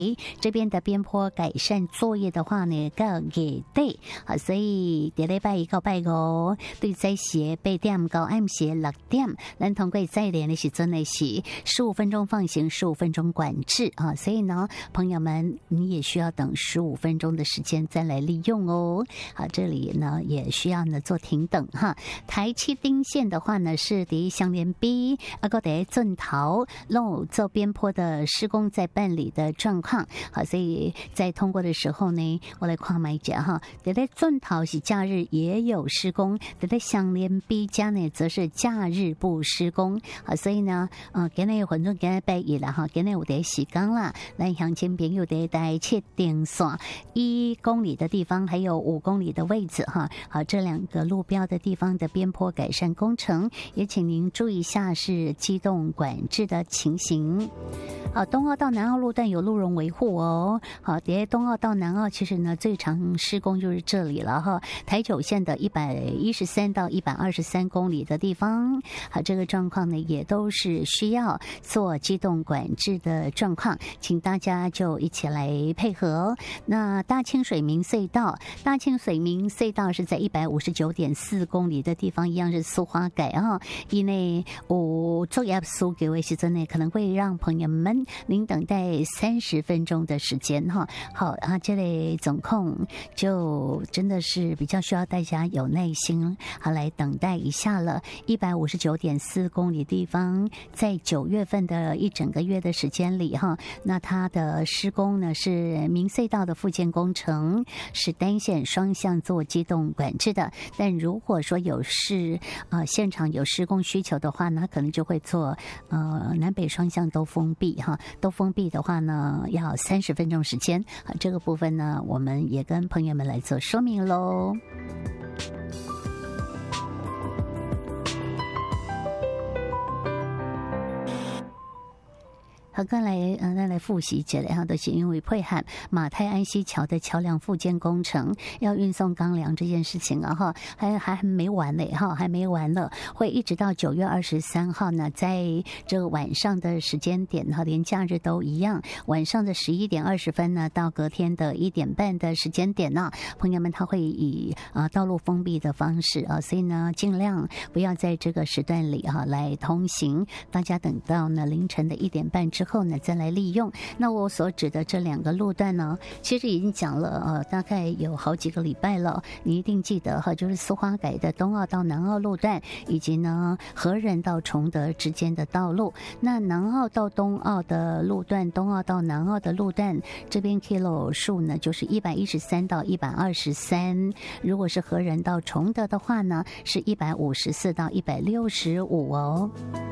这边的边坡改善作業的話呢，到月底啊，所以第禮拜一到拜五對早時8點到暗時6點，咱通過再練的是真的是15分鐘放行，15分鐘管制啊，所以呢，朋友們你也需要等15分鐘的時間再來利用哦。好，這裡呢也需要呢做停等哈。台七丁線的話呢是第一相連 B， 個第俊桃路做邊坡的施工在辦理的狀況。好，所以在通過的時候呢，我來看買一下哈。在俊桃是假日也有施工，在相連 B 家呢則是假日不施工。好，所以呢，今日混眾今日拜一啦哈，今日有在施工啦。咱鄉親朋友在台七丁線1公里的地方，還有5公里的位置哈。好，這兩個路標的地方的邊坡改善工程，也請您注意一下是機動管制的情形。好，東澳到南澳路段有路容維護哦。好，在東澳到南澳，其實呢最長施工就是這裡了哈。台九線的113到123公里的地方，好，這個狀況呢也都是需要做機動管制的狀況，請大家就一起來配合。那大清水明隧道，大清水明隧道是在159.4公里的地方，一樣是蘇花改啊。因為我作業書給我是真的可能會讓朋友們您等待30分鐘的時間哈。好啊，這類總控就真的是比較需要大家有耐心，好來等待一下了。159.4公里地方，在9月份的一整個月的時間裡哈，那它的施工呢是明隧道的復建工程，是單線雙向做機動管制的。但如果說有現場有施工需求的話呢，可能就會做南北雙向都封閉哈。都封閉的話呢，要30分鐘時間。這個部分呢，我們也跟朋友們來做說明嘍。好，再來複習一下哈，都是因為配合馬太安溪橋的橋梁復建工程，要運送鋼梁這件事情啊哈，還沒完嘞哈，還沒完了，會一直到9月23號呢，在這個晚上的時間點哈，連假日都一樣，晚上的11點20分呢，到隔天的1點半的時間點呢，朋友們他會以道路封閉的方式啊，所以呢，盡量不要在這個時段裡哈來通行，大家等到呢凌晨的1點半之後呢再來利用。那我所指的這兩個路段呢，其實已經講了大概有好幾個禮拜了，你一定記得哈，就是蘇花改的東澳到南澳路段，以及呢和仁到崇德之間的道路。那南澳到東澳的路段，東澳到南澳的路段，這邊 kilo 數呢就是113到123，如果是和仁到崇德的話呢，是154到165哦。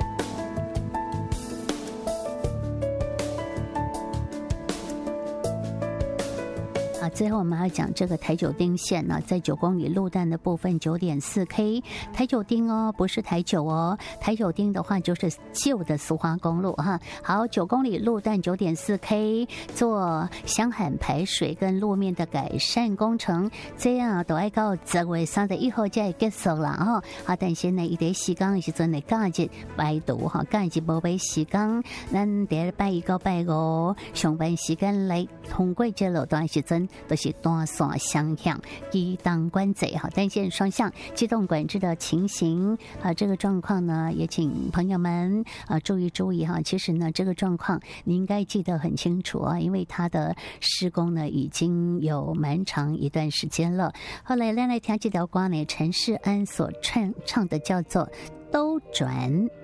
最後我們要講這個台九丁線呢，在9公里路段的部分 9.4K， 台九丁哦，不是台九哦，台九丁的話就是舊的蘇花公路哈。好，9公里路段 9.4K 做箱涵排水跟路面的改善工程，這樣都要到10月31號才會結束啦哈。好，但是呢，它施工的時陣呢，假日排毒哈，假日無被施工，咱在拜一到拜五上班時間來通過這路段時陣。都是單線雙向機動管制哈，單線雙向機動管制的情形啊，這個狀況呢，也請朋友們注意哈。其實呢，這個狀況你應該記得很清楚啊，因為它的施工呢已經有蠻長一段時間了。後來來聽這條歌呢，陳世安所唱的叫做《兜轉》。